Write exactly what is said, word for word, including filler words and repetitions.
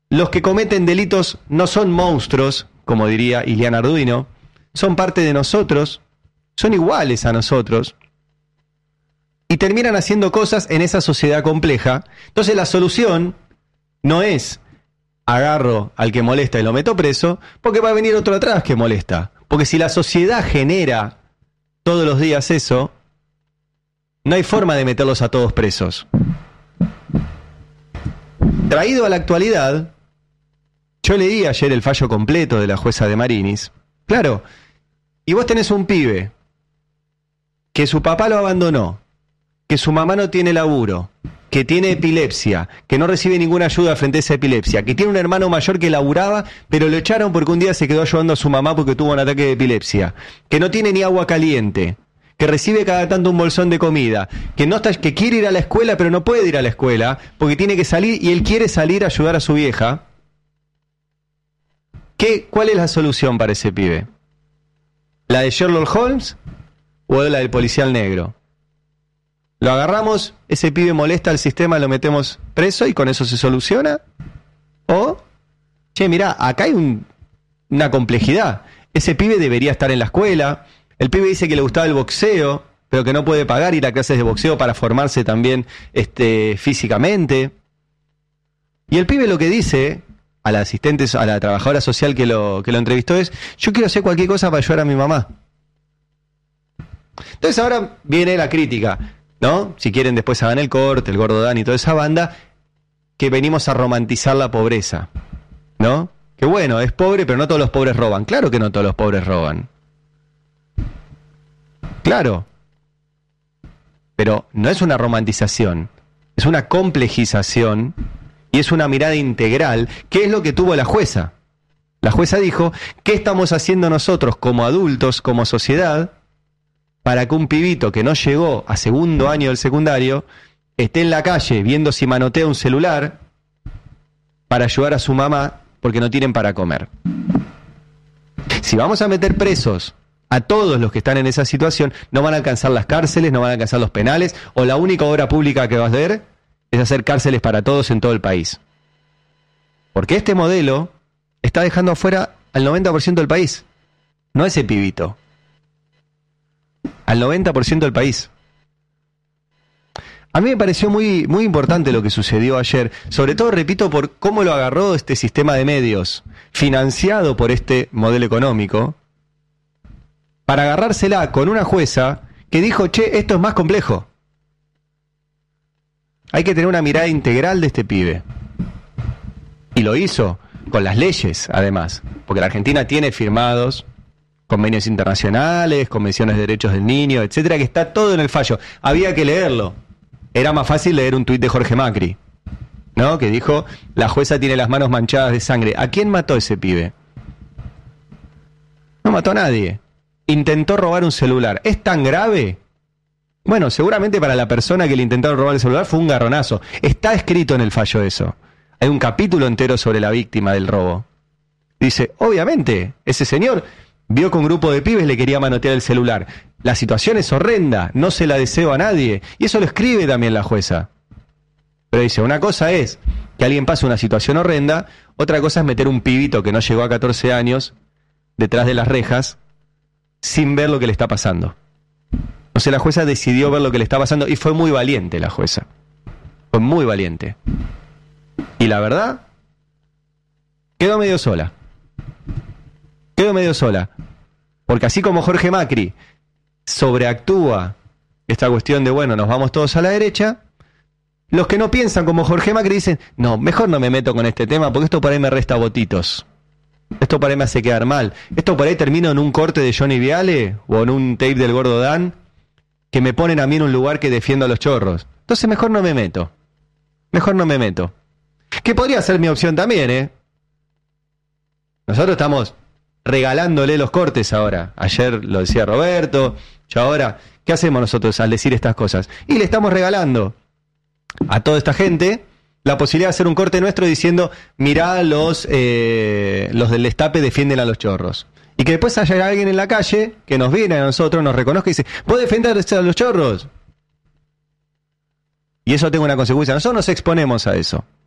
los que cometen delitos no son monstruos, como diría Iliana Arduino, son parte de nosotros, son iguales a nosotros, y terminan haciendo cosas en esa sociedad compleja. Entonces la solución no es agarro al que molesta y lo meto preso, porque va a venir otro atrás que molesta. Porque si la sociedad genera todos los días eso, no hay forma de meterlos a todos presos. Traído a la actualidad, yo leí ayer el fallo completo de la jueza de Marinis. Claro, y vos tenés un pibe que su papá lo abandonó, que su mamá no tiene laburo, que tiene epilepsia, que no recibe ninguna ayuda frente a esa epilepsia, que tiene un hermano mayor que laburaba, pero lo echaron porque un día se quedó ayudando a su mamá porque tuvo un ataque de epilepsia, que no tiene ni agua caliente, que recibe cada tanto un bolsón de comida, que no está, que quiere ir a la escuela pero no puede ir a la escuela porque tiene que salir y él quiere salir a ayudar a su vieja. ¿Qué, ¿Cuál es la solución para ese pibe? ¿La de Sherlock Holmes o la del policial negro? Lo agarramos, ese pibe molesta al sistema, lo metemos preso y con eso se soluciona. O, che, mirá, acá hay un, una complejidad. Ese pibe debería estar en la escuela. El pibe dice que le gustaba el boxeo, pero que no puede pagar ir a clases de boxeo para formarse también este, físicamente. Y el pibe lo que dice a la asistente, a la trabajadora social que lo, que lo entrevistó es: yo quiero hacer cualquier cosa para ayudar a mi mamá. Entonces ahora viene la crítica, ¿no? Si quieren después hagan el corte, el Gordo Dan y toda esa banda, que venimos a romantizar la pobreza, ¿no? Que bueno, es pobre, pero no todos los pobres roban. Claro que no todos los pobres roban. Claro. Pero no es una romantización, es una complejización y es una mirada integral, que es lo que tuvo la jueza. La jueza dijo: ¿qué estamos haciendo nosotros como adultos, como sociedad, para que un pibito que no llegó a segundo año del secundario esté en la calle viendo si manotea un celular para ayudar a su mamá porque no tienen para comer? Si vamos a meter presos a todos los que están en esa situación, no van a alcanzar las cárceles, no van a alcanzar los penales, o la única obra pública que vas a ver es hacer cárceles para todos en todo el país. Porque este modelo está dejando afuera al noventa por ciento del país, no ese pibito. Al noventa por ciento del país. A mí me pareció muy, muy importante lo que sucedió ayer, sobre todo, repito, por cómo lo agarró este sistema de medios, financiado por este modelo económico, para agarrársela con una jueza que dijo: che, esto es más complejo. Hay que tener una mirada integral de este pibe. Y lo hizo con las leyes, además, porque la Argentina tiene firmados convenios internacionales, convenciones de derechos del niño, etcétera, que está todo en el fallo. Había que leerlo. Era más fácil leer un tuit de Jorge Macri, ¿no? Que dijo: la jueza tiene las manos manchadas de sangre. ¿A quién mató ese pibe? No mató a nadie. Intentó robar un celular. ¿Es tan grave? Bueno, seguramente para la persona que le intentaron robar el celular fue un garronazo. Está escrito en el fallo eso. Hay un capítulo entero sobre la víctima del robo. Dice: obviamente, ese señor vio que un grupo de pibes le quería manotear el celular. La situación es horrenda, no se la deseo a nadie. Y eso lo escribe también la jueza. Pero dice: una cosa es que alguien pase una situación horrenda, otra cosa es meter un pibito que no llegó a catorce años detrás de las rejas sin ver lo que le está pasando. O sea, la jueza decidió ver lo que le está pasando y fue muy valiente la jueza. Fue muy valiente. Y la verdad, quedó medio sola. Quedó medio sola. Porque así como Jorge Macri sobreactúa esta cuestión de, bueno, nos vamos todos a la derecha, los que no piensan como Jorge Macri dicen: no, mejor no me meto con este tema porque esto por ahí me resta votitos. Esto por ahí me hace quedar mal. Esto por ahí termino en un corte de Johnny Viale o en un tape del Gordo Dan que me ponen a mí en un lugar que defiendo a los chorros. Entonces mejor no me meto. Mejor no me meto. Que podría ser mi opción también, ¿eh? Nosotros estamos regalándole los cortes ahora. Ayer lo decía Roberto, yo ahora, ¿qué hacemos nosotros al decir estas cosas? Y le estamos regalando a toda esta gente la posibilidad de hacer un corte nuestro diciendo: mirá, los, eh, los del Destape defienden a los chorros. Y que después haya alguien en la calle que nos viene a nosotros, nos reconozca y dice: ¿vos defendés a los chorros? Y eso tenga una consecuencia. Nosotros nos exponemos a eso.